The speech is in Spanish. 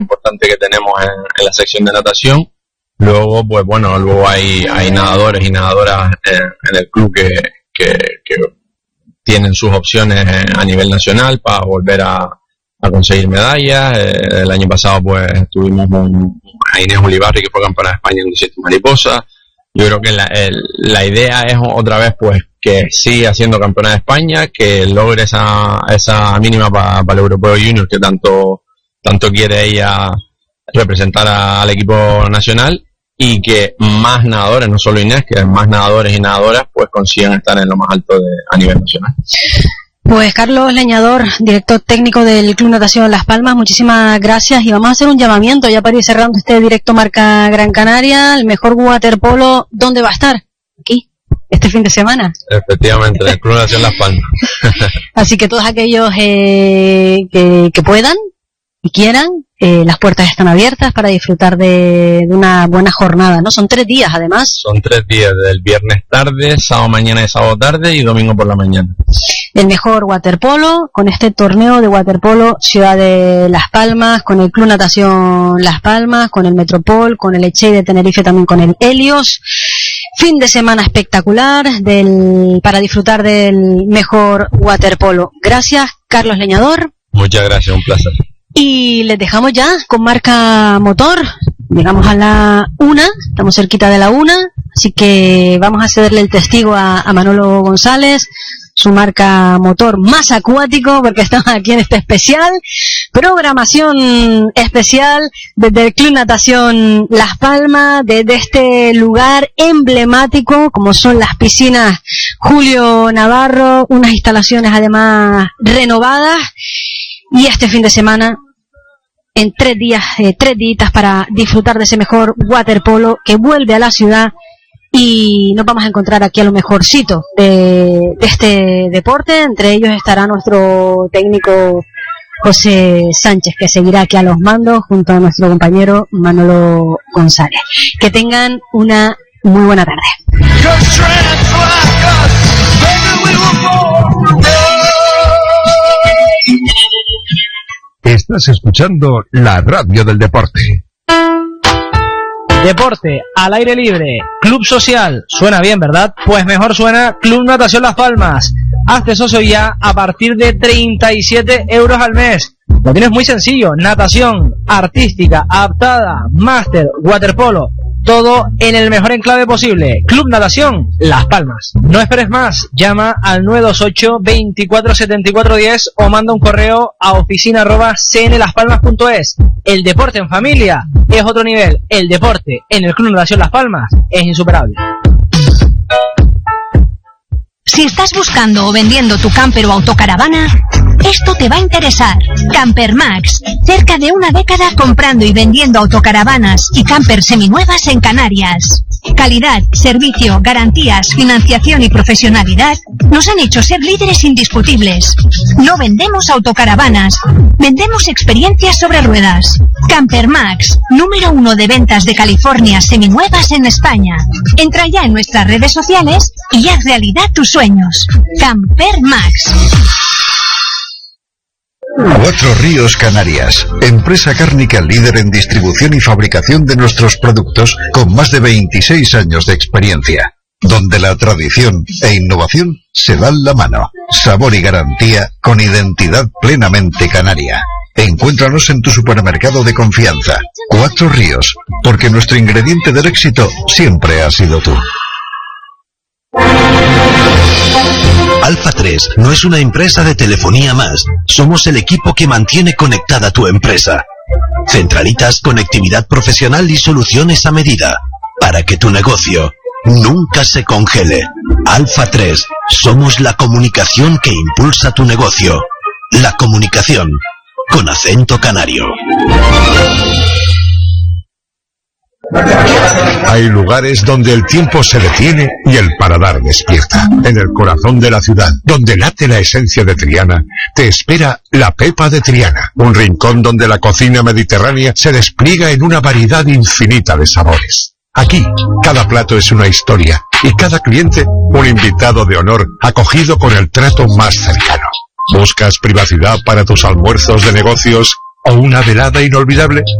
importante que tenemos en la sección de natación. Luego, pues bueno, luego hay nadadores y nadadoras en el club que tienen sus opciones a nivel nacional para volver a conseguir medallas. El año pasado pues tuvimos a Inés Ulibarri, que fue campeona de España en 200 mariposas. Yo creo que la idea es otra vez pues que siga siendo campeona de España, que logre esa mínima para el Europeo Junior que tanto quiere ella representar al equipo nacional, y que más nadadores, no solo Inés, que más nadadores y nadadoras pues consigan estar en lo más alto a nivel nacional. Pues Carlos Leñador, director técnico del Club Natación Las Palmas, muchísimas gracias, y vamos a hacer un llamamiento ya para ir cerrando este directo Marca Gran Canaria. El mejor waterpolo, ¿dónde va a estar? Aquí, este fin de semana. Efectivamente, en el Club Natación Las Palmas. Así que todos aquellos que puedan y quieran, las puertas están abiertas para disfrutar de una buena jornada, ¿no? Son 3 días además. Son 3 días, del viernes tarde, sábado mañana y sábado tarde, y domingo por la mañana. El mejor waterpolo, con este torneo de waterpolo Ciudad de Las Palmas, con el Club Natación Las Palmas, con el Metropol, con el Echey de Tenerife, también con el Helios. Fin de semana espectacular para disfrutar del mejor waterpolo. Gracias, Carlos Leñador. Muchas gracias, un placer. Y les dejamos ya con Marca Motor. Llegamos a la 1, estamos cerquita de la 1, así que vamos a cederle el testigo a Manolo González, su Marca Motor más acuático, porque estamos aquí en este especial, programación especial desde el Club Natación Las Palmas, desde este lugar emblemático como son las piscinas Julio Navarro, unas instalaciones además renovadas. Y este fin de semana, en 3 días, 3 días para disfrutar de ese mejor waterpolo que vuelve a la ciudad, y nos vamos a encontrar aquí a lo mejorcito de este deporte. Entre ellos estará nuestro técnico José Sánchez, que seguirá aquí a los mandos junto a nuestro compañero Manolo González. Que tengan una muy buena tarde. Estás escuchando la radio del deporte. Deporte al aire libre, club social, suena bien, ¿verdad? Pues mejor suena Club Natación Las Palmas. Hazte socio ya a partir de 37 euros al mes. Lo tienes muy sencillo: natación artística, adaptada, máster, waterpolo, todo en el mejor enclave posible. Club Natación Las Palmas. No esperes más, llama al 928 24 74 10 o manda un correo a oficina@cnlaspalmas.es. El deporte en familia es otro nivel. El deporte en el Club Natación Las Palmas es insuperable. Si estás buscando o vendiendo tu camper o autocaravana, esto te va a interesar. Camper Max, cerca de una década comprando y vendiendo autocaravanas y campers seminuevas en Canarias. Calidad, servicio, garantías, financiación y profesionalidad nos han hecho ser líderes indiscutibles. No vendemos autocaravanas, vendemos experiencias sobre ruedas. Camper Max, número 1 de ventas de California seminuevas en España. Entra ya en nuestras redes sociales y haz realidad tus sueños. Camper Max. 4 Ríos Canarias, empresa cárnica líder en distribución y fabricación de nuestros productos con más de 26 años de experiencia, donde la tradición e innovación se dan la mano. Sabor y garantía con identidad plenamente canaria. Encuéntranos en tu supermercado de confianza. 4 Ríos, porque nuestro ingrediente del éxito siempre has sido tú. Alfa 3 no es una empresa de telefonía más. Somos el equipo que mantiene conectada tu empresa. Centralitas, conectividad profesional y soluciones a medida para que tu negocio nunca se congele. Alfa 3, somos la comunicación que impulsa tu negocio. La comunicación con acento canario. Hay lugares donde el tiempo se detiene y el paladar despierta. En el corazón de la ciudad, donde late la esencia de Triana, te espera la Pepa de Triana, un rincón donde la cocina mediterránea se despliega en una variedad infinita de sabores. Aquí, cada plato es una historia y cada cliente un invitado de honor acogido con el trato más cercano. ¿Buscas privacidad para tus almuerzos de negocios? o una velada inolvidable.